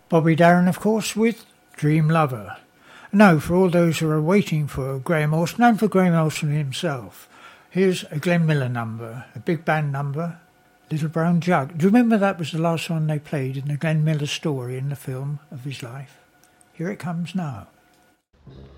Bobby Darin, of course, with Dream Lover. Now, for all those who are waiting for Graham Allston and for Graham Allston himself, here's a Glenn Miller number, a big band number, Little Brown Jug. Do you remember that was the last one they played in the Glenn Miller story in the film of his life? Here it comes now.